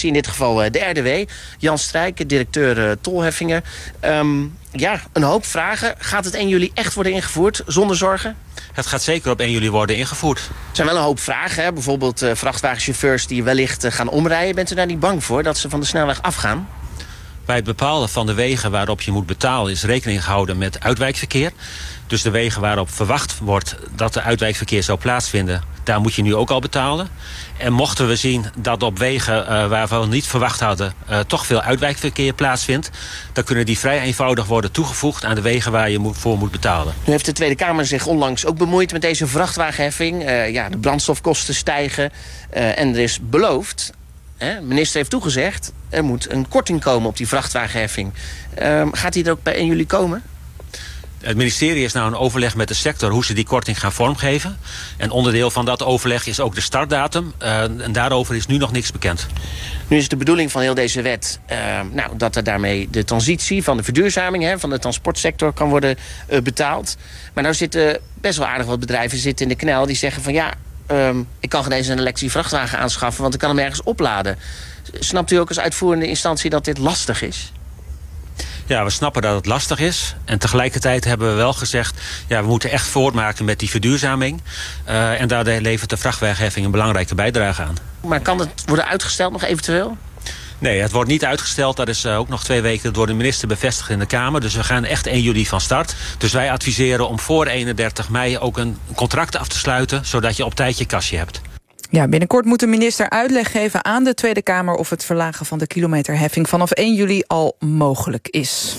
inspectie, in dit geval de RDW. Jan Strijk, directeur tolheffingen. Een hoop vragen. Gaat het 1 juli echt worden ingevoerd, zonder zorgen? Het gaat zeker op 1 juli worden ingevoerd. Er zijn wel een hoop vragen. Hè? Bijvoorbeeld vrachtwagenchauffeurs die wellicht gaan omrijden. Bent u daar niet bang voor dat ze van de snelweg afgaan? Bij het bepalen van de wegen waarop je moet betalen is rekening gehouden met uitwijkverkeer. Dus de wegen waarop verwacht wordt dat er uitwijkverkeer zou plaatsvinden, daar moet je nu ook al betalen. En mochten we zien dat op wegen waarvan we niet verwacht hadden toch veel uitwijkverkeer plaatsvindt, dan kunnen die vrij eenvoudig worden toegevoegd aan de wegen waar je voor moet betalen. Nu heeft de Tweede Kamer zich onlangs ook bemoeid met deze vrachtwagenheffing. De brandstofkosten stijgen en er is beloofd. De minister heeft toegezegd, er moet een korting komen op die vrachtwagenheffing. Gaat die er ook bij 1 juli komen? Het ministerie is nou in overleg met de sector hoe ze die korting gaan vormgeven. En onderdeel van dat overleg is ook de startdatum. En daarover is nu nog niks bekend. Nu is de bedoeling van heel deze wet dat er daarmee de transitie van de verduurzaming van de transportsector kan worden betaald. Maar nou zitten best wel aardig wat bedrijven in de knel die zeggen van ik kan geen eens een elektrische vrachtwagen aanschaffen, want ik kan hem ergens opladen. Snapt u ook als uitvoerende instantie dat dit lastig is? Ja, we snappen dat het lastig is. En tegelijkertijd hebben we wel gezegd, we moeten echt voortmaken met die verduurzaming. En daar levert de vrachtwagenheffing een belangrijke bijdrage aan. Maar kan het worden uitgesteld nog eventueel? Nee, het wordt niet uitgesteld. Dat is ook nog 2 weken door de minister bevestigd in de Kamer. Dus we gaan echt 1 juli van start. Dus wij adviseren om voor 31 mei ook een contract af te sluiten, zodat je op tijd je kastje hebt. Ja, binnenkort moet de minister uitleg geven aan de Tweede Kamer of het verlagen van de kilometerheffing vanaf 1 juli al mogelijk is.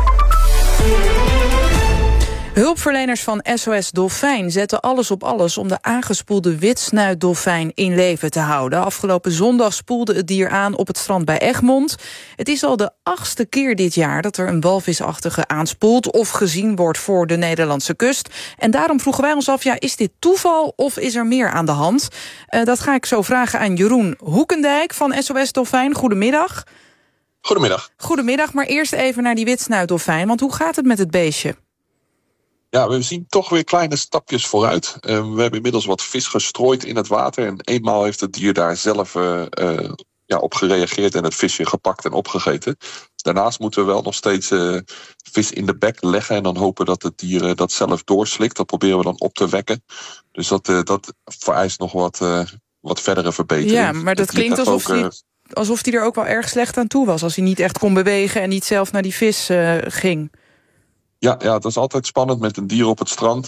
Hulpverleners van SOS Dolfijn zetten alles op alles om de aangespoelde witsnuitdolfijn in leven te houden. Afgelopen zondag spoelde het dier aan op het strand bij Egmond. Het is al de 8e keer dit jaar dat er een walvisachtige aanspoelt of gezien wordt voor de Nederlandse kust. En daarom vroegen wij ons af, is dit toeval of is er meer aan de hand? Dat ga ik zo vragen aan Jeroen Hoekendijk van SOS Dolfijn. Goedemiddag. Goedemiddag, maar eerst even naar die witsnuitdolfijn, want hoe gaat het met het beestje? Ja, we zien toch weer kleine stapjes vooruit. We hebben inmiddels wat vis gestrooid in het water. En eenmaal heeft het dier daar zelf op gereageerd en het visje gepakt en opgegeten. Daarnaast moeten we wel nog steeds vis in de bek leggen en dan hopen dat het dier dat zelf doorslikt. Dat proberen we dan op te wekken. Dus dat vereist nog wat verdere verbetering. Ja, maar dat klinkt alsof hij er ook wel erg slecht aan toe was, als hij niet echt kon bewegen en niet zelf naar die vis ging. Ja, het is altijd spannend met een dier op het strand.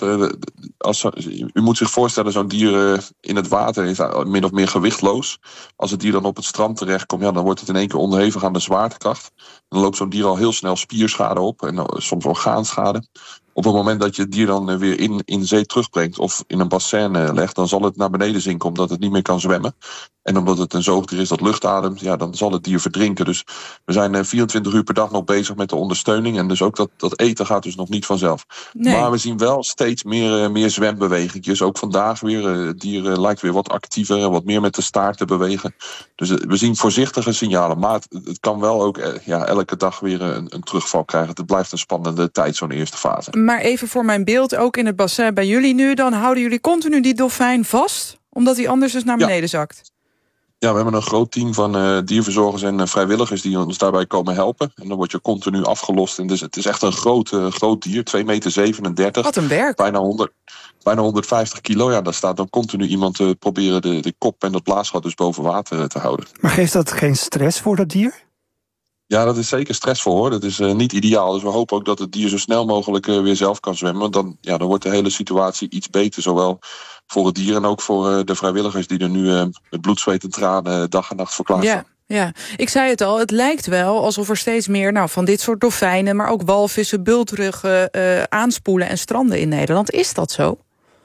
U moet zich voorstellen, zo'n dier in het water is min of meer gewichtloos. Als het dier dan op het strand terechtkomt, dan wordt het in één keer onderhevig aan de zwaartekracht. Dan loopt zo'n dier al heel snel spierschade op en soms orgaanschade. Op het moment dat je het dier dan weer in zee terugbrengt of in een bassin legt, dan zal het naar beneden zinken omdat het niet meer kan zwemmen. En omdat het een zoogdier is dat lucht ademt, dan zal het dier verdrinken. Dus we zijn 24 uur per dag nog bezig met de ondersteuning. En dus ook dat eten gaat dus nog niet vanzelf. Nee. Maar we zien wel steeds meer zwembewegingjes. Ook vandaag weer. Het dier lijkt weer wat actiever en wat meer met de staart te bewegen. Dus we zien voorzichtige signalen. Maar het kan wel ook elke dag weer een terugval krijgen. Het blijft een spannende tijd, zo'n eerste fase. Maar even voor mijn beeld, ook in het bassin bij jullie nu, dan houden jullie continu die dolfijn vast, omdat hij anders dus naar beneden zakt? Ja, we hebben een groot team van dierverzorgers en vrijwilligers die ons daarbij komen helpen. En dan word je continu afgelost. En dus het is echt een groot dier, 2,37 meter. Wat een werk. Bijna 150 kilo. Ja, daar staat dan continu iemand te proberen de kop en dat blaasgat dus boven water te houden. Maar geeft dat geen stress voor dat dier? Ja, dat is zeker stressvol hoor. Dat is niet ideaal. Dus we hopen ook dat het dier zo snel mogelijk weer zelf kan zwemmen. Want dan wordt de hele situatie iets beter. Zowel voor het dier en ook voor de vrijwilligers die er nu met bloed, zweet en tranen dag en nacht voor klaar staan. Ja, ik zei het al, het lijkt wel alsof er steeds meer van dit soort dolfijnen, maar ook walvissen, bultruggen aanspoelen en stranden in Nederland. Is dat zo?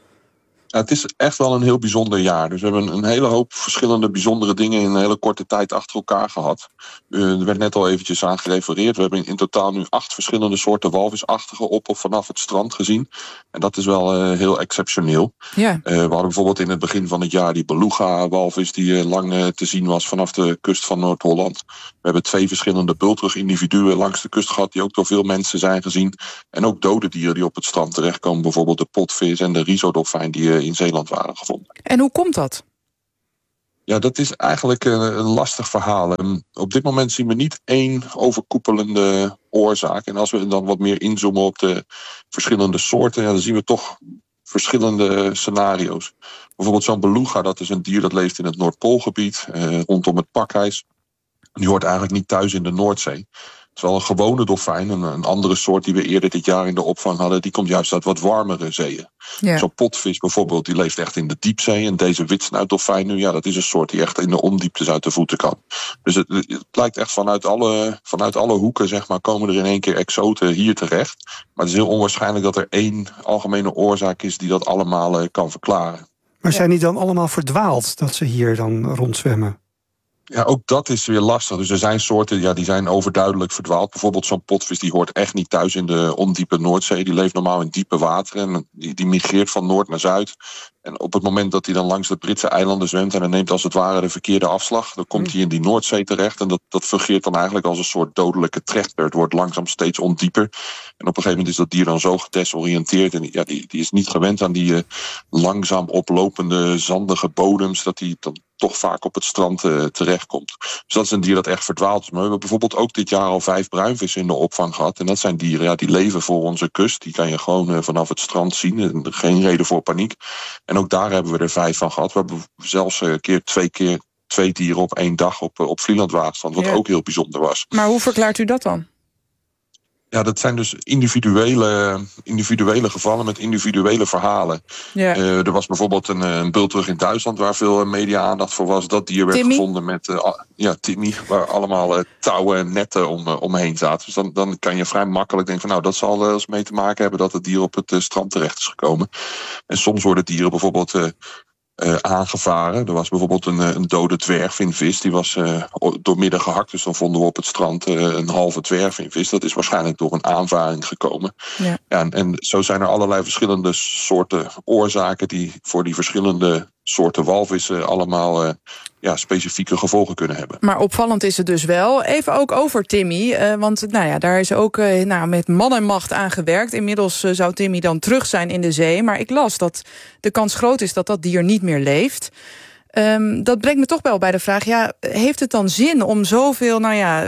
Ja, het is echt wel een heel bijzonder jaar. Dus we hebben een hele hoop verschillende bijzondere dingen in een hele korte tijd achter elkaar gehad. Er werd net al eventjes aan gerefereerd. We hebben in totaal nu 8 verschillende soorten walvisachtigen op of vanaf het strand gezien. En dat is wel heel exceptioneel. Ja. We hadden bijvoorbeeld in het begin van het jaar die beluga-walvis die lang te zien was vanaf de kust van Noord-Holland. We hebben 2 verschillende bultrug-individuen langs de kust gehad die ook door veel mensen zijn gezien. En ook dode dieren die op het strand terechtkomen. Bijvoorbeeld de potvis en de rhizodolfijn die in Zeeland waren gevonden. En hoe komt dat? Ja, dat is eigenlijk een lastig verhaal. Op dit moment zien we niet één overkoepelende oorzaak. En als we dan wat meer inzoomen op de verschillende soorten, dan zien we toch verschillende scenario's. Bijvoorbeeld zo'n beluga, dat is een dier dat leeft in het Noordpoolgebied, rondom het pakijs. Die hoort eigenlijk niet thuis in de Noordzee. Het is wel een gewone dolfijn. Een andere soort die we eerder dit jaar in de opvang hadden, die komt juist uit wat warmere zeeën. Ja. Zo'n potvis bijvoorbeeld, die leeft echt in de diepzee. En deze witsnuitdolfijn nu, dat is een soort die echt in de ondieptes uit de voeten kan. Dus het lijkt echt vanuit alle hoeken, zeg maar, komen er in één keer exoten hier terecht. Maar het is heel onwaarschijnlijk dat er één algemene oorzaak is die dat allemaal kan verklaren. Maar zijn die dan allemaal verdwaald dat ze hier dan rondzwemmen? Ja, ook dat is weer lastig. Dus er zijn soorten die zijn overduidelijk verdwaald. Bijvoorbeeld zo'n potvis die hoort echt niet thuis in de ondiepe Noordzee. Die leeft normaal in diepe wateren. En die migreert van noord naar zuid. En op het moment dat hij dan langs de Britse eilanden zwemt en hij neemt als het ware de verkeerde afslag, dan komt hij in die Noordzee terecht. En dat fungeert dan eigenlijk als een soort dodelijke trechter. Het wordt langzaam steeds ondieper. En op een gegeven moment is dat dier dan zo gedesoriënteerd. En die is niet gewend aan die langzaam oplopende zandige bodems, dat hij dan toch vaak op het strand terechtkomt. Dus dat is een dier dat echt verdwaald is. Maar we hebben bijvoorbeeld ook dit jaar al 5 bruinvissen in de opvang gehad. En dat zijn dieren die leven voor onze kust. Die kan je gewoon vanaf het strand zien. Geen reden voor paniek. En ook daar hebben we er 5 van gehad. We hebben zelfs twee dieren op 1 dag op Vlielandwaterstrand. Wat ook heel bijzonder was. Maar hoe verklaart u dat dan? Ja, dat zijn dus individuele gevallen met individuele verhalen. Ja. Er was bijvoorbeeld een bultrug in Duitsland waar veel media-aandacht voor was. Dat dier werd gevonden met Timmy, waar allemaal touwen en netten omheen zaten. Dus dan kan je vrij makkelijk denken van dat zal wel eens mee te maken hebben dat het dier op het strand terecht is gekomen. En soms worden dieren bijvoorbeeld aangevaren. Er was bijvoorbeeld een dode dwergvinvis. Die was doormidden gehakt. Dus dan vonden we op het strand een halve dwergvinvis. Dat is waarschijnlijk door een aanvaring gekomen. Ja. Ja, en zo zijn er allerlei verschillende soorten oorzaken die voor die verschillende soorten walvissen allemaal specifieke gevolgen kunnen hebben. Maar opvallend is het dus wel. Even ook over Timmy. Want daar is ook met man en macht aan gewerkt. Inmiddels zou Timmy dan terug zijn in de zee. Maar ik las dat de kans groot is dat dat dier niet meer leeft. Dat brengt me toch wel bij de vraag, heeft het dan zin om zoveel,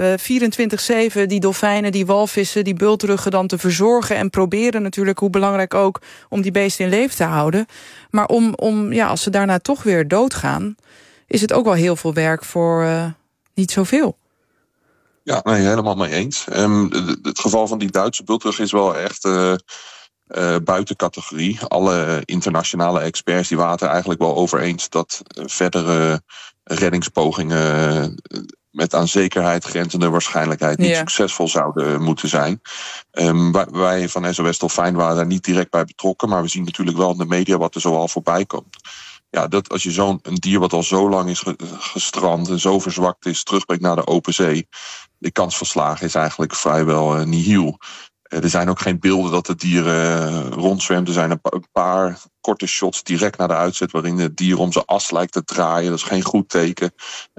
24/7 die dolfijnen, die walvissen, die bultruggen dan te verzorgen en proberen natuurlijk, hoe belangrijk ook, om die beesten in leven te houden. Maar als ze daarna toch weer doodgaan, is het ook wel heel veel werk voor niet zoveel. Ja, nee, helemaal mee eens. Het geval van die Duitse bultrug is wel echt buiten categorie. Alle internationale experts die waren het er eigenlijk wel over eens dat verdere reddingspogingen met aan zekerheid grenzende waarschijnlijkheid niet succesvol zouden moeten zijn. Wij van SOS Dolfijn waren daar niet direct bij betrokken, maar we zien natuurlijk wel in de media wat er zoal voorbij komt. Ja, dat als je een dier wat al zo lang is gestrand en zo verzwakt is, terugbrengt naar de open zee, de kans van slagen is eigenlijk vrijwel nihil. Er zijn ook geen beelden dat het dier rondzwemt. Er zijn een paar korte shots direct na de uitzet waarin het dier om zijn as lijkt te draaien. Dat is geen goed teken.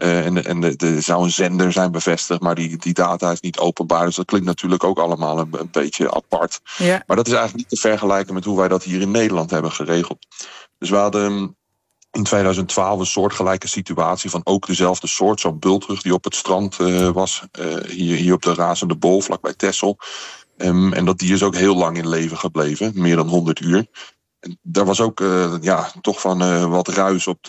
Er zou een zender zijn bevestigd, maar die data is niet openbaar. Dus dat klinkt natuurlijk ook allemaal een beetje apart. Ja. Maar dat is eigenlijk niet te vergelijken met hoe wij dat hier in Nederland hebben geregeld. Dus we hadden in 2012 een soortgelijke situatie van ook dezelfde soort. Zo'n bultrug die op het strand was. Hier op de Razende Bol, vlakbij Texel. En dat dier is ook heel lang in leven gebleven. Meer dan 100 uur. En daar was ook toch van wat ruis op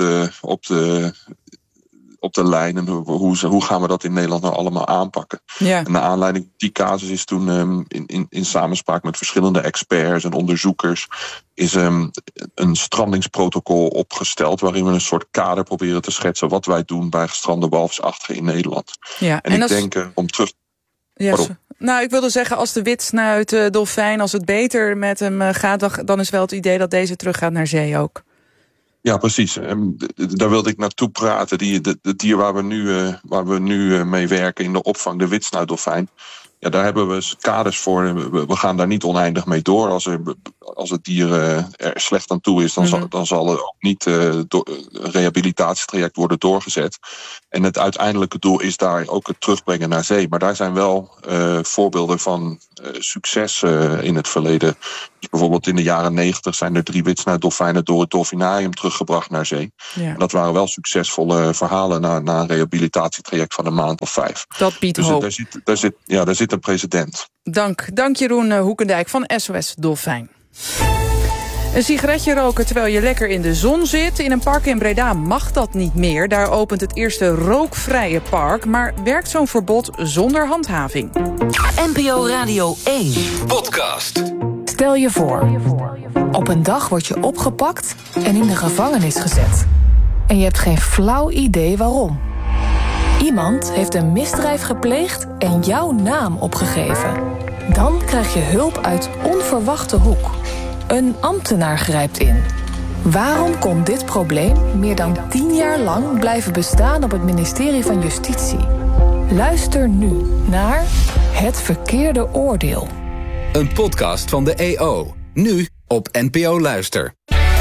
de lijn. En hoe gaan we dat in Nederland nou allemaal aanpakken? Ja. En naar aanleiding van die casus is toen in samenspraak met verschillende experts en onderzoekers is een strandingsprotocol opgesteld waarin we een soort kader proberen te schetsen wat wij doen bij gestrande walvisachtigen in Nederland. Ja. En ik denk om terug. Ik wilde zeggen, als de witsnuit dolfijn, als het beter met hem gaat, dan is wel het idee dat deze teruggaat naar zee ook. Ja, precies. Daar wilde ik naartoe praten. Het dier waar we nu mee werken in de opvang, de witsnuitdolfijn. Ja, daar hebben we kaders voor. We gaan daar niet oneindig mee door. Als er als het dier er slecht aan toe is, dan zal er ook niet een rehabilitatietraject worden doorgezet. En het uiteindelijke doel is daar ook het terugbrengen naar zee. Maar daar zijn wel voorbeelden van succes in het verleden. Dus bijvoorbeeld in de jaren 90 zijn er 3 witsnuitdolfijnen door het dolfinarium teruggebracht naar zee. Ja. En dat waren wel succesvolle verhalen na een rehabilitatietraject van een maand of 5. Dat biedt dus hoop. Daar zit een precedent. Dank Jeroen Hoekendijk van SOS Dolfijn. Een sigaretje roken terwijl je lekker in de zon zit. In een park in Breda mag dat niet meer. Daar opent het eerste rookvrije park. Maar werkt zo'n verbod zonder handhaving? NPO Radio 1 Podcast. Stel je voor, op een dag word je opgepakt en in de gevangenis gezet. En je hebt geen flauw idee waarom. Iemand heeft een misdrijf gepleegd en jouw naam opgegeven. Dan krijg je hulp uit onverwachte hoek. Een ambtenaar grijpt in. Waarom kon dit probleem meer dan 10 jaar lang blijven bestaan op het ministerie van Justitie? Luister nu naar Het Verkeerde Oordeel. Een podcast van de EO. Nu op NPO Luister.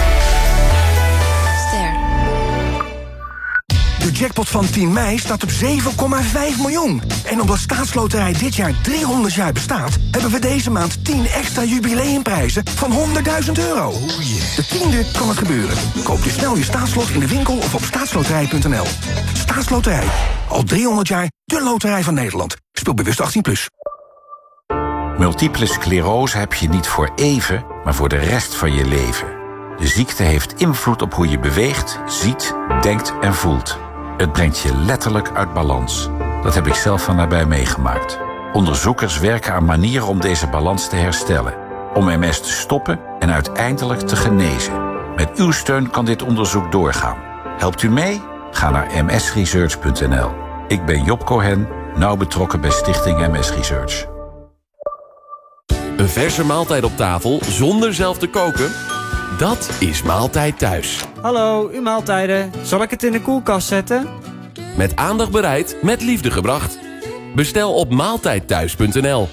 De jackpot van 10 mei staat op 7,5 miljoen. En omdat Staatsloterij dit jaar 300 jaar bestaat, hebben we deze maand 10 extra jubileumprijzen van €100.000. De 10e kan het gebeuren. Koop dus snel je staatslot in de winkel of op staatsloterij.nl. Staatsloterij. Al 300 jaar de loterij van Nederland. Speel bewust 18+. Multiple sclerose heb je niet voor even, maar voor de rest van je leven. De ziekte heeft invloed op hoe je beweegt, ziet, denkt en voelt. Het brengt je letterlijk uit balans. Dat heb ik zelf van nabij meegemaakt. Onderzoekers werken aan manieren om deze balans te herstellen. Om MS te stoppen en uiteindelijk te genezen. Met uw steun kan dit onderzoek doorgaan. Helpt u mee? Ga naar msresearch.nl. Ik ben Job Cohen, nauw betrokken bij Stichting MS Research. Een verse maaltijd op tafel zonder zelf te koken? Dat is Maaltijd Thuis. Hallo, uw maaltijden. Zal ik het in de koelkast zetten? Met aandacht bereid, met liefde gebracht. Bestel op maaltijdthuis.nl.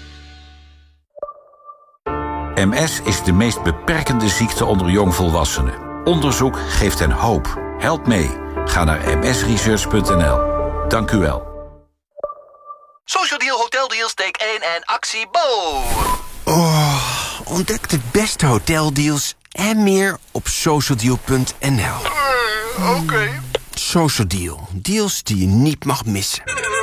MS is de meest beperkende ziekte onder jongvolwassenen. Onderzoek geeft hen hoop. Help mee. Ga naar msresearch.nl. Dank u wel. Social Deal, Hotel Deals, take 1 en actie Bo! Ontdek de beste hoteldeals en meer op socialdeal.nl. Oké. Social Deal. Deals die je niet mag missen.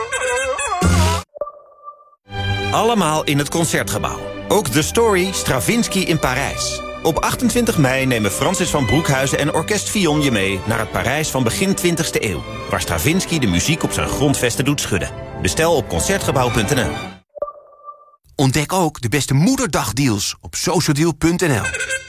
Allemaal in het Concertgebouw. Ook The Story Stravinsky in Parijs. Op 28 mei nemen Francis van Broekhuizen en Orkest Fillon je mee naar het Parijs van begin 20e eeuw, waar Stravinsky de muziek op zijn grondvesten doet schudden. Bestel op concertgebouw.nl. Ontdek ook de beste moederdagdeals op socialdeal.nl.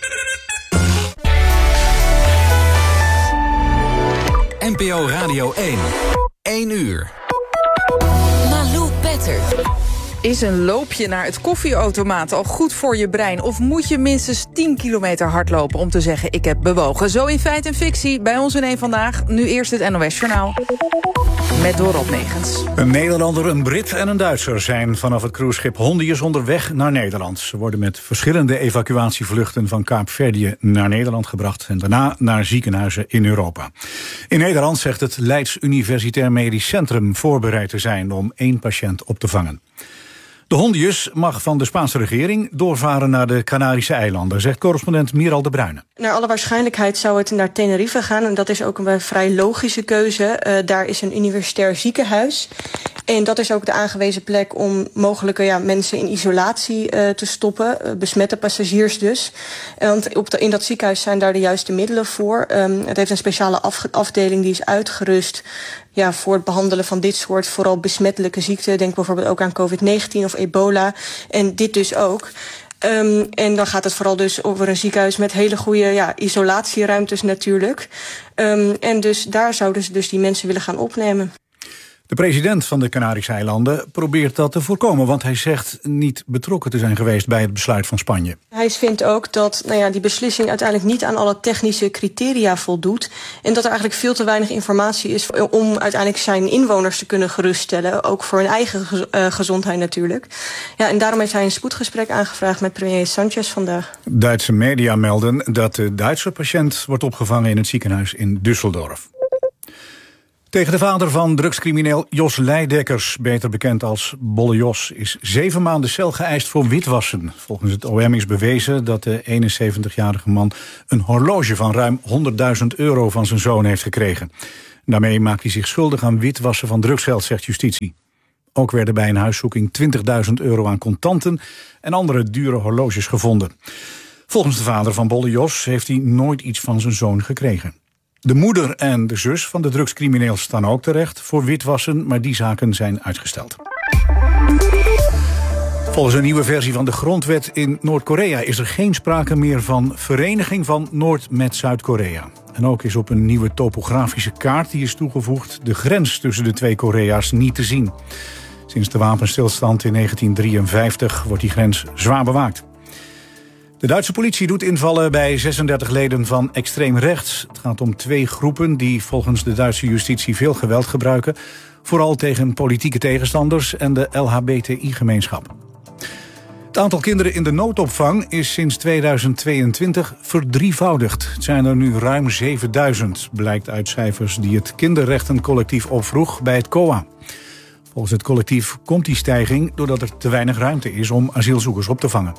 NPO Radio 1. 1 uur. Malou Petter. Is een loopje naar het koffieautomaat al goed voor je brein? Of moet je minstens 10 kilometer hardlopen om te zeggen ik heb bewogen? Zo in Feit en Fictie, bij ons in 1 Vandaag. Nu eerst het NOS Journaal. Met Dorot Megens. Een Nederlander, een Brit en een Duitser zijn vanaf het cruiseschip Hondius onderweg naar Nederland. Ze worden met verschillende evacuatievluchten van Kaapverdië naar Nederland gebracht en daarna naar ziekenhuizen in Europa. In Nederland zegt het Leids Universitair Medisch Centrum voorbereid te zijn om 1 patiënt op te vangen. De Hondius mag van de Spaanse regering doorvaren naar de Canarische eilanden, zegt correspondent Miral de Bruyne. Naar alle waarschijnlijkheid zou het naar Tenerife gaan. En dat is ook een vrij logische keuze. Daar is een universitair ziekenhuis. En dat is ook de aangewezen plek om mogelijke mensen in isolatie te stoppen. Besmette passagiers dus. Want in dat ziekenhuis zijn daar de juiste middelen voor. Het heeft een speciale afdeling die is uitgerust voor het behandelen van dit soort vooral besmettelijke ziekten. Denk bijvoorbeeld ook aan COVID-19 of ebola. En dit dus ook. En dan gaat het vooral dus over een ziekenhuis met hele goede isolatieruimtes natuurlijk. En dus daar zouden ze dus die mensen willen gaan opnemen. De president van de Canarische eilanden probeert dat te voorkomen, want hij zegt niet betrokken te zijn geweest bij het besluit van Spanje. Hij vindt ook dat die beslissing uiteindelijk niet aan alle technische criteria voldoet en dat er eigenlijk veel te weinig informatie is om uiteindelijk zijn inwoners te kunnen geruststellen, ook voor hun eigen gezondheid natuurlijk. Ja, en daarom heeft hij een spoedgesprek aangevraagd met premier Sanchez vandaag. Duitse media melden dat de Duitse patiënt wordt opgevangen in het ziekenhuis in Düsseldorf. Tegen de vader van drugscrimineel Jos Leidekkers, beter bekend als Bolle Jos, is 7 maanden cel geëist voor witwassen. Volgens het OM is bewezen dat de 71-jarige man een horloge van ruim €100.000 van zijn zoon heeft gekregen. Daarmee maakt hij zich schuldig aan witwassen van drugsgeld, zegt justitie. Ook werden bij een huiszoeking €20.000 aan contanten en andere dure horloges gevonden. Volgens de vader van Bolle Jos heeft hij nooit iets van zijn zoon gekregen. De moeder en de zus van de drugscrimineel staan ook terecht voor witwassen, maar die zaken zijn uitgesteld. Volgens een nieuwe versie van de grondwet in Noord-Korea is er geen sprake meer van vereniging van Noord- met Zuid-Korea. En ook is op een nieuwe topografische kaart die is toegevoegd de grens tussen de twee Korea's niet te zien. Sinds de wapenstilstand in 1953 wordt die grens zwaar bewaakt. De Duitse politie doet invallen bij 36 leden van extreem rechts. Het gaat om 2 groepen die volgens de Duitse justitie veel geweld gebruiken, vooral tegen politieke tegenstanders en de LHBTI-gemeenschap. Het aantal kinderen in de noodopvang is sinds 2022 verdrievoudigd. Het zijn er nu ruim 7000, blijkt uit cijfers die het kinderrechtencollectief opvroeg bij het COA. Volgens het collectief komt die stijging doordat er te weinig ruimte is om asielzoekers op te vangen.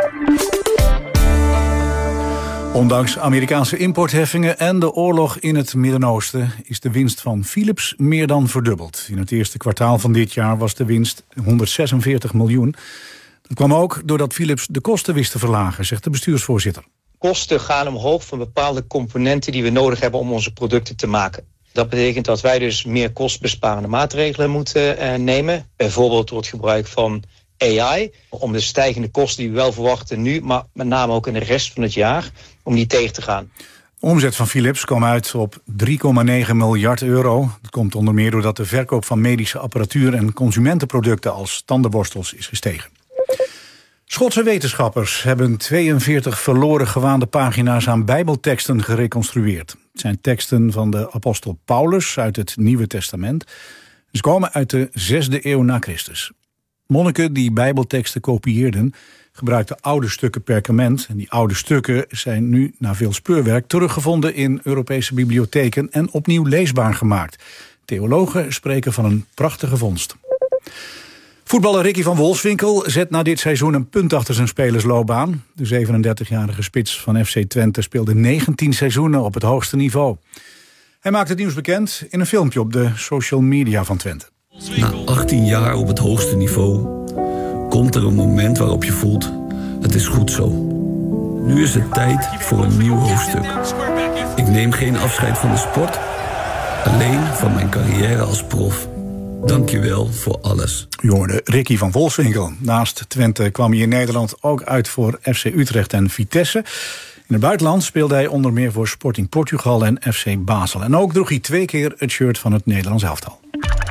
Ondanks Amerikaanse importheffingen en de oorlog in het Midden-Oosten is de winst van Philips meer dan verdubbeld. In het eerste kwartaal van dit jaar was de winst 146 miljoen. Dat kwam ook doordat Philips de kosten wist te verlagen, zegt de bestuursvoorzitter. Kosten gaan omhoog van bepaalde componenten die we nodig hebben om onze producten te maken. Dat betekent dat wij dus meer kostbesparende maatregelen moeten nemen. Bijvoorbeeld door het gebruik van AI, om de stijgende kosten die we wel verwachten nu, maar met name ook in de rest van het jaar, om die tegen te gaan. De omzet van Philips kwam uit op 3,9 miljard euro. Dat komt onder meer doordat de verkoop van medische apparatuur en consumentenproducten als tandenborstels is gestegen. Schotse wetenschappers hebben 42 verloren gewaande pagina's aan bijbelteksten gereconstrueerd. Het zijn teksten van de apostel Paulus uit het Nieuwe Testament. Ze komen uit de 6e eeuw na Christus. Monniken die bijbelteksten kopieerden gebruikten oude stukken perkament. En die oude stukken zijn nu na veel speurwerk teruggevonden in Europese bibliotheken en opnieuw leesbaar gemaakt. Theologen spreken van een prachtige vondst. Voetballer Ricky van Wolfswinkel zet na dit seizoen een punt achter zijn spelersloopbaan. De 37-jarige spits van FC Twente speelde 19 seizoenen op het hoogste niveau. Hij maakt het nieuws bekend in een filmpje op de social media van Twente. Na 18 jaar op het hoogste niveau komt er een moment waarop je voelt, het is goed zo. Nu is het tijd voor een nieuw hoofdstuk. Ik neem geen afscheid van de sport, alleen van mijn carrière als prof. Dank je wel voor alles. Je hoorde Ricky van Wolfswinkel. Naast Twente kwam hij in Nederland ook uit voor FC Utrecht en Vitesse. In het buitenland speelde hij onder meer voor Sporting Portugal en FC Basel. En ook droeg hij 2 keer het shirt van het Nederlands elftal.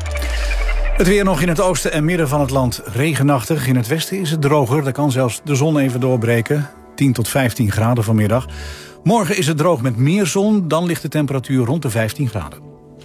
Het weer nog in het oosten en midden van het land regenachtig. In het westen is het droger, daar kan zelfs de zon even doorbreken. 10 tot 15 graden vanmiddag. Morgen is het droog met meer zon, dan ligt de temperatuur rond de 15 graden.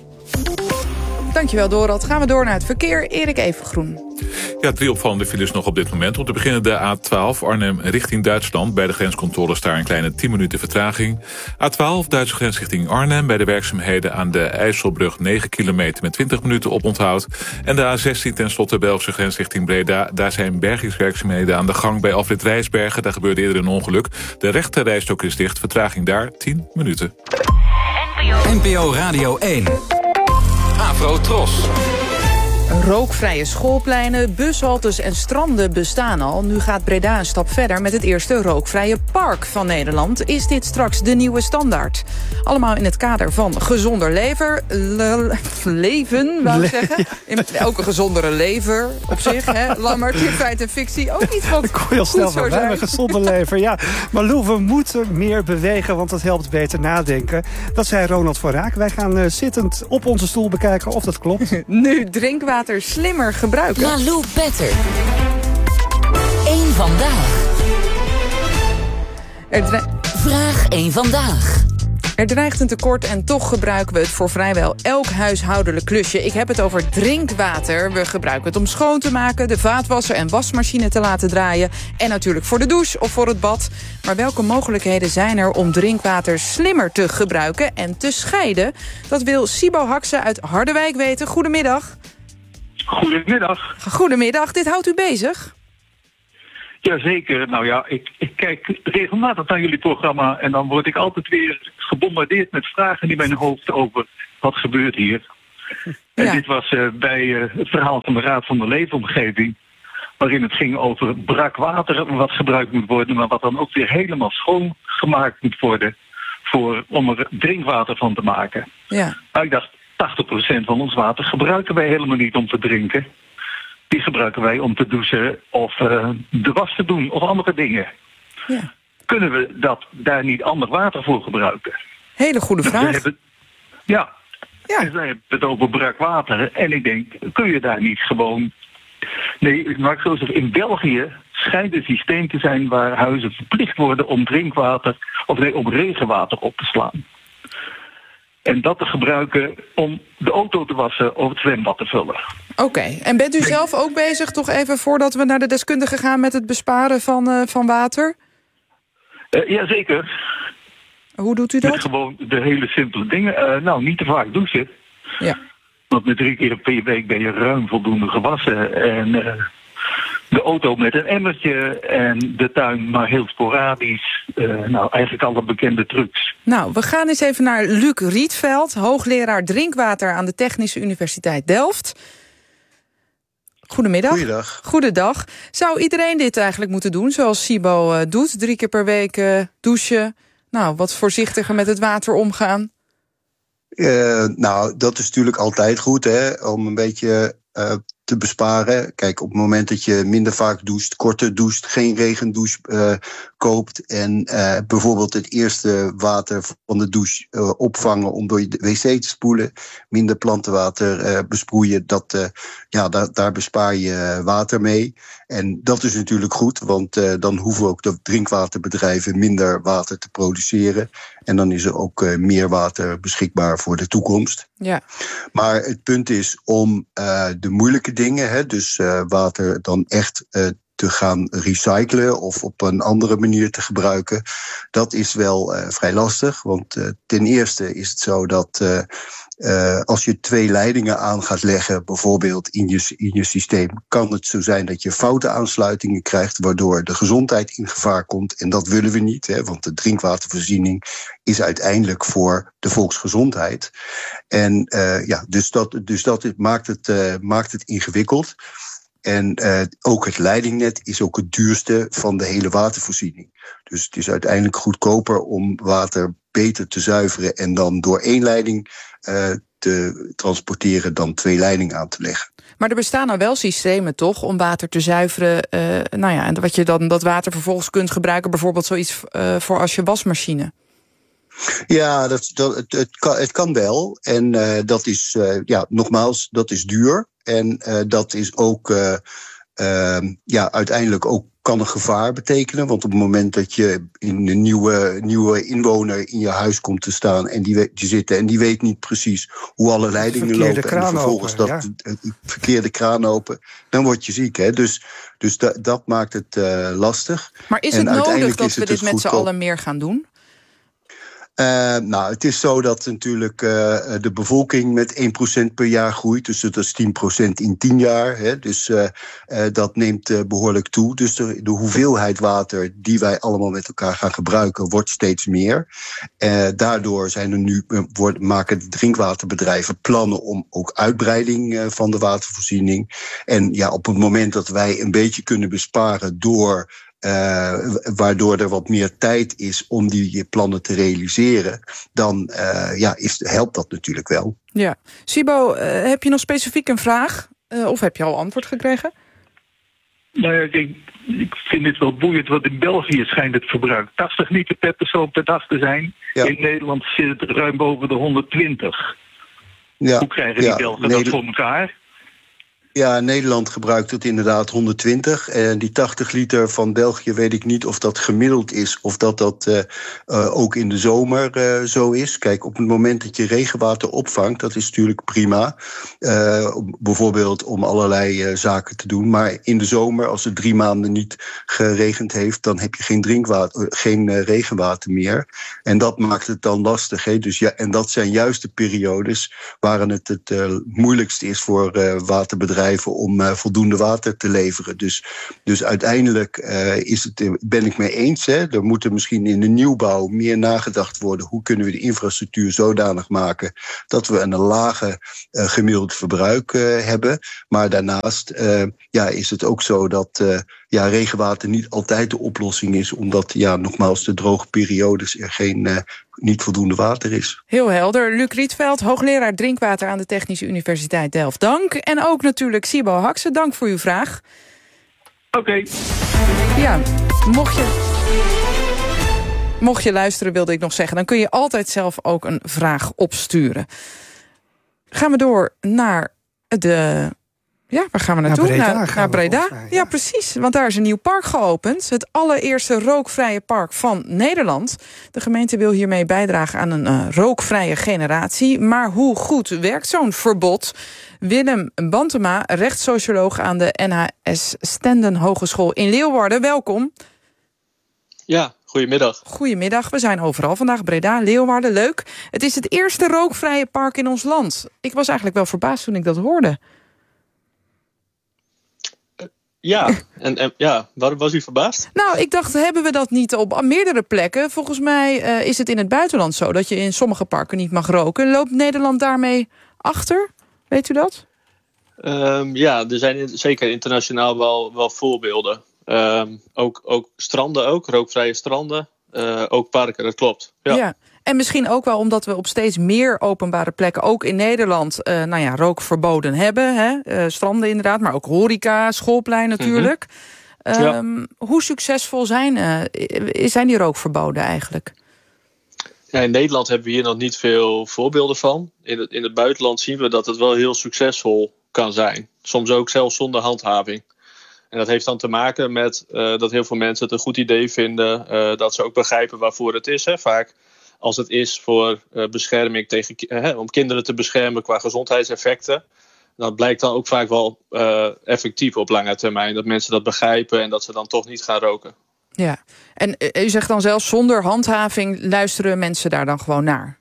Dankjewel, Dorald. Gaan we door naar het verkeer. Erik Evengroen. Ja, 3 opvallende files nog op dit moment. Om te beginnen de A12 Arnhem richting Duitsland. Bij de grenscontroles daar een kleine 10 minuten vertraging. A12 Duitse grens richting Arnhem. Bij de werkzaamheden aan de IJsselbrug 9 kilometer met 20 minuten oponthoud. En de A16 tenslotte Belgische grens richting Breda. Daar zijn bergingswerkzaamheden aan de gang bij afrit Rijsbergen. Daar gebeurde eerder een ongeluk. De rechte rijstok is dicht. Vertraging daar 10 minuten. NPO Radio 1. Afro Tros. Rookvrije schoolpleinen, bushaltes en stranden bestaan al. Nu gaat Breda een stap verder met het eerste rookvrije park van Nederland. Is dit straks de nieuwe standaard? Allemaal in het kader van gezonder leven, wou ik zeggen. Ook een gezondere lever op zich, hè? Lammert, in feite en fictie. Ook iets wat ik heel snel goed zou we hebben een gezonde lever. Ja, maar Lou, we moeten meer bewegen, want dat helpt beter nadenken. Dat zei Ronald van Raak. Wij gaan zittend op onze stoel bekijken of dat klopt. Nu drinkwater slimmer gebruiken. Malou Petter. Eén vandaag. Vraag 1 vandaag. Er dreigt een tekort en toch gebruiken we het voor vrijwel elk huishoudelijk klusje. Ik heb het over drinkwater. We gebruiken het om schoon te maken, de vaatwasser en wasmachine te laten draaien. En natuurlijk voor de douche of voor het bad. Maar welke mogelijkheden zijn er om drinkwater slimmer te gebruiken en te scheiden? Dat wil Sibo Hakse uit Harderwijk weten. Goedemiddag. Goedemiddag. Goedemiddag, dit houdt u bezig? Jazeker. Nou ja, ik kijk regelmatig naar jullie programma en dan word ik altijd weer gebombardeerd met vragen in mijn hoofd over wat gebeurt hier. Ja. En dit was bij het verhaal van de Raad van de Leefomgeving, waarin het ging over brak water wat gebruikt moet worden, maar wat dan ook weer helemaal schoongemaakt moet worden om er drinkwater van te maken. Ja. Nou, ik dacht, 80% van ons water gebruiken wij helemaal niet om te drinken. Die gebruiken wij om te douchen of de was te doen of andere dingen. Ja. Kunnen we daar niet ander water voor gebruiken? Hele goede vraag. Ja. Dus wij hebben het over brak water. En ik denk, kun je daar niet gewoon... Nee, maar ik zo zeggen, in België schijnt een systeem te zijn waar huizen verplicht worden om om regenwater op te slaan. En dat te gebruiken om de auto te wassen of het zwembad te vullen. Oké, en bent u zelf ook bezig, toch even voordat we naar de deskundige gaan, met het besparen van water? Jazeker. Hoe doet u dat? Met gewoon de hele simpele dingen. Niet te vaak douchen. Ja. Want met 3 keer per week ben je ruim voldoende gewassen. En de auto met een emmertje en de tuin maar heel sporadisch. Eigenlijk alle bekende trucs. Nou, we gaan eens even naar Luc Rietveld, hoogleraar drinkwater aan de Technische Universiteit Delft. Goedemiddag. Goeiedag. Goedendag. Zou iedereen dit eigenlijk moeten doen, zoals Sibo doet? 3 keer per week douchen. Nou, wat voorzichtiger met het water omgaan. Dat is natuurlijk altijd goed, hè, om een beetje te besparen. Kijk, op het moment dat je minder vaak doucht, korter doucht, geen regendouche koopt en bijvoorbeeld het eerste water van de douche opvangen om door je wc te spoelen, minder plantenwater besproeien, daar bespaar je water mee. En dat is natuurlijk goed, want dan hoeven ook de drinkwaterbedrijven minder water te produceren. En dan is er ook meer water beschikbaar voor de toekomst. Ja. Maar het punt is om de moeilijke dingen, dus water dan echt te gaan recyclen of op een andere manier te gebruiken. Dat is wel vrij lastig, want ten eerste is het zo dat als je 2 leidingen aan gaat leggen, bijvoorbeeld in je systeem, kan het zo zijn dat je foute aansluitingen krijgt, waardoor de gezondheid in gevaar komt. En dat willen we niet, hè, want de drinkwatervoorziening is uiteindelijk voor de volksgezondheid. En dus dat maakt het ingewikkeld. En ook het leidingnet is ook het duurste van de hele watervoorziening. Dus het is uiteindelijk goedkoper om water beter te zuiveren en dan door 1 leiding te transporteren dan 2 leidingen aan te leggen. Maar er bestaan nou wel systemen, toch, om water te zuiveren. En wat je dan dat water vervolgens kunt gebruiken, bijvoorbeeld zoiets voor als je wasmachine. Ja, het kan wel. En dat is, nogmaals, dat is duur. En dat is ook uiteindelijk ook kan een gevaar betekenen. Want op het moment dat je in een nieuwe inwoner in je huis komt te staan en die zitten en die weet niet precies hoe alle leidingen lopen en vervolgens verkeerde kraan open, dan word je ziek. Hè? Dus dat maakt het lastig. Maar is het nodig dat we dit met z'n allen meer gaan doen? Nou, het is zo dat natuurlijk de bevolking met 1% per jaar groeit. Dus dat is 10% in 10 jaar. Hè. Dus dat neemt behoorlijk toe. Dus de hoeveelheid water die wij allemaal met elkaar gaan gebruiken wordt steeds meer. Daardoor maken de drinkwaterbedrijven plannen om ook uitbreiding van de watervoorziening. En ja, op het moment dat wij een beetje kunnen besparen waardoor er wat meer tijd is om die plannen te realiseren, dan helpt dat natuurlijk wel. Ja. Sibo, heb je nog specifiek een vraag? Of heb je al antwoord gekregen? Nou ja, ik vind het wel boeiend, want in België schijnt het verbruik 80 liter per persoon per dag te zijn. Ja. In Nederland zit het ruim boven de 120. Ja. Hoe krijgen die Belgen dat voor elkaar? Ja, Nederland gebruikt het inderdaad 120. En die 80 liter van België weet ik niet of dat gemiddeld is, of dat ook in de zomer zo is. Kijk, op het moment dat je regenwater opvangt, dat is natuurlijk prima. Bijvoorbeeld om allerlei zaken te doen. Maar in de zomer, als het 3 maanden niet geregend heeft, dan heb je geen regenwater meer. En dat maakt het dan lastig. Hè? Dus en dat zijn juist de periodes waarin het moeilijkst is voor waterbedrijven om voldoende water te leveren. Dus uiteindelijk ben ik mee eens. Hè. Er moet er misschien in de nieuwbouw meer nagedacht worden. Hoe kunnen we de infrastructuur zodanig maken dat we een lage gemiddeld verbruik hebben. Maar daarnaast is het ook zo dat regenwater niet altijd de oplossing is. Omdat nogmaals de droge periodes er niet voldoende water is. Heel helder. Luc Rietveld, hoogleraar drinkwater aan de Technische Universiteit Delft. Dank. En ook natuurlijk Sibo Haksen, dank voor uw vraag. Oké. Ja, mocht je luisteren, wilde ik nog zeggen, dan kun je altijd zelf ook een vraag opsturen. Gaan we door naar waar gaan we naartoe? Naar Breda. Ja, precies. Want daar is een nieuw park geopend. Het allereerste rookvrije park van Nederland. De gemeente wil hiermee bijdragen aan een rookvrije generatie. Maar hoe goed werkt zo'n verbod? Willem Bantema, rechtssocioloog aan de NHS Stenden Hogeschool in Leeuwarden. Welkom. Ja, goedemiddag. Goedemiddag, we zijn overal vandaag. Breda, Leeuwarden, leuk. Het is het eerste rookvrije park in ons land. Ik was eigenlijk wel verbaasd toen ik dat hoorde. Ja, en waarom was u verbaasd? Nou, ik dacht, hebben we dat niet op meerdere plekken? Volgens mij is het in het buitenland zo dat je in sommige parken niet mag roken. Loopt Nederland daarmee achter? Weet u dat? Er zijn zeker internationaal wel voorbeelden. Ook stranden, rookvrije stranden. Ook parken, dat klopt. Ja. En misschien ook wel omdat we op steeds meer openbare plekken, ook in Nederland, rookverboden hebben. Hè? Stranden inderdaad, maar ook horeca, schoolplein natuurlijk. Hoe succesvol zijn die rookverboden eigenlijk? Ja, in Nederland hebben we hier nog niet veel voorbeelden van. In het buitenland zien we dat het wel heel succesvol kan zijn. Soms ook zelfs zonder handhaving. En dat heeft dan te maken met dat heel veel mensen het een goed idee vinden. Dat ze ook begrijpen waarvoor het is. Hè. Vaak als het is voor bescherming om kinderen te beschermen qua gezondheidseffecten. Dat blijkt dan ook vaak wel effectief op lange termijn. Dat mensen dat begrijpen en dat ze dan toch niet gaan roken. Ja, en u zegt dan zelfs zonder handhaving luisteren mensen daar dan gewoon naar?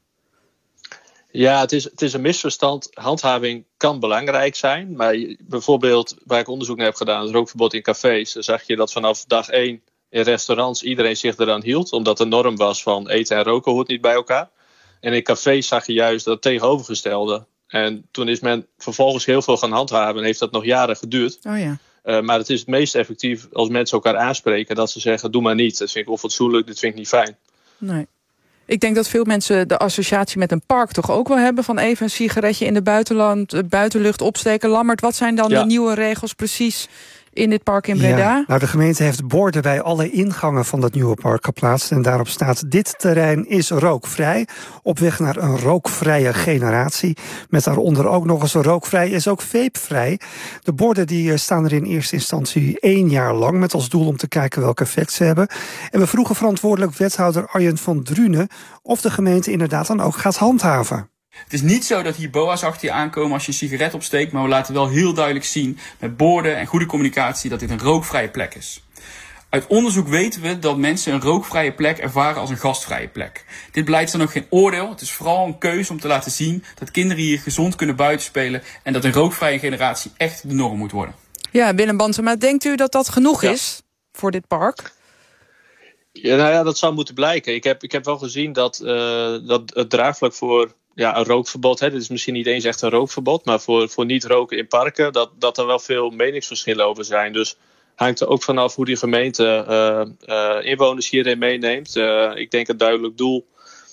Ja, het is een misverstand. Handhaving kan belangrijk zijn. Maar bijvoorbeeld waar ik onderzoek naar heb gedaan, het rookverbod in cafés, dan zag je dat vanaf dag 1 in restaurants iedereen zich eraan hield. Omdat de norm was van eten en roken hoort niet bij elkaar. En in cafés zag je juist dat tegenovergestelde. En toen is men vervolgens heel veel gaan handhaven en heeft dat nog jaren geduurd. Oh ja. Maar het is het meest effectief als mensen elkaar aanspreken, dat ze zeggen, doe maar niet. Dat vind ik onfatsoenlijk, dit vind ik niet fijn. Nee. Ik denk dat veel mensen de associatie met een park toch ook wel hebben, van even een sigaretje in de buitenlucht opsteken. Lammert, wat zijn dan de nieuwe regels precies in dit park in Breda? Ja, nou, de gemeente heeft borden bij alle ingangen van dat nieuwe park geplaatst. En daarop staat: dit terrein is rookvrij. Op weg naar een rookvrije generatie. Met daaronder ook nog eens: rookvrij is ook vapevrij. De borden die staan er in eerste instantie 1 jaar lang, met als doel om te kijken welk effect ze hebben. En we vroegen verantwoordelijk wethouder Arjen van Drunen of de gemeente inderdaad dan ook gaat handhaven. Het is niet zo dat hier boa's achter je aankomen als je een sigaret opsteekt, maar we laten wel heel duidelijk zien met borden en goede communicatie dat dit een rookvrije plek is. Uit onderzoek weten we dat mensen een rookvrije plek ervaren als een gastvrije plek. Dit beleid is dan ook geen oordeel. Het is vooral een keuze om te laten zien dat kinderen hier gezond kunnen buitenspelen en dat een rookvrije generatie echt de norm moet worden. Ja, Willem Bantema, denkt u dat dat genoeg is voor dit park? Ja, nou ja, dat zou moeten blijken. Ik heb wel gezien dat het draagvlak voor een rookverbod, dit is misschien niet eens echt een rookverbod, maar voor niet roken in parken, dat er wel veel meningsverschillen over zijn. Dus hangt er ook vanaf hoe die gemeente inwoners hierin meeneemt. Ik denk een duidelijk doel,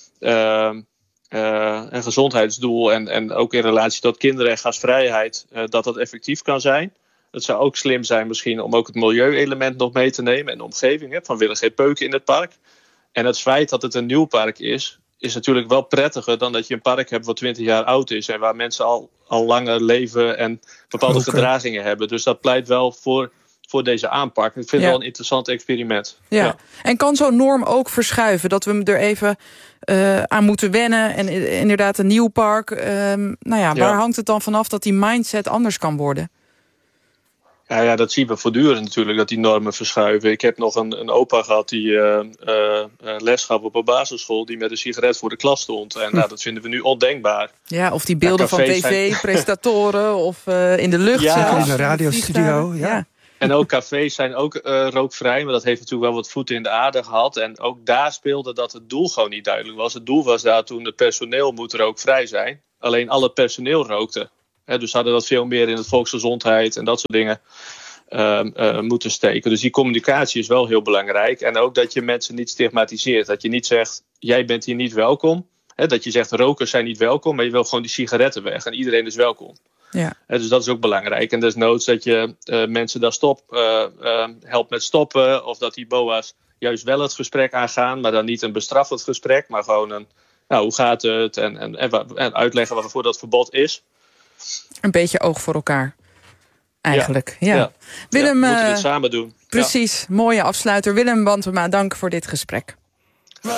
een gezondheidsdoel en ook in relatie tot kinderen en gastvrijheid, dat effectief kan zijn. Het zou ook slim zijn misschien om ook het milieuelement nog mee te nemen en de omgeving. Van willen geen peuken in het park. En het feit dat het een nieuw park is natuurlijk wel prettiger dan dat je een park hebt wat 20 jaar oud is en waar mensen al langer leven en bepaalde gedragingen hebben. Dus dat pleit wel voor deze aanpak. Ik vind het wel een interessant experiment. Ja. En kan zo'n norm ook verschuiven? Dat we er even aan moeten wennen en inderdaad een nieuw park. Waar hangt het dan vanaf dat die mindset anders kan worden? Ja, dat zien we voortdurend natuurlijk, dat die normen verschuiven. Ik heb nog een opa gehad die les gaf op een basisschool, die met een sigaret voor de klas stond. En dat vinden we nu ondenkbaar. Ja, of die beelden van tv-presentatoren of in de lucht. Ja, in de radiostudio. Ja. En ook cafés zijn ook rookvrij, maar dat heeft natuurlijk wel wat voeten in de aarde gehad. En ook daar speelde dat het doel gewoon niet duidelijk was. Het doel was daar toen het personeel moet rookvrij zijn. Alleen al het personeel rookte. Dus hadden dat veel meer in de volksgezondheid en dat soort dingen moeten steken. Dus die communicatie is wel heel belangrijk. En ook dat je mensen niet stigmatiseert. Dat je niet zegt, jij bent hier niet welkom. Dat je zegt, rokers zijn niet welkom, maar je wil gewoon die sigaretten weg. En iedereen is welkom. Ja. Dus dat is ook belangrijk. En desnoods dat je mensen daar helpt met stoppen. Of dat die BOA's juist wel het gesprek aangaan. Maar dan niet een bestraffend gesprek. Maar gewoon hoe gaat het? En uitleggen waarvoor dat verbod is. Een beetje oog voor elkaar. Eigenlijk. Ja. Willem, we moeten het samen doen. Precies. Mooie afsluiter. Willem Bantema, dank voor dit gesprek.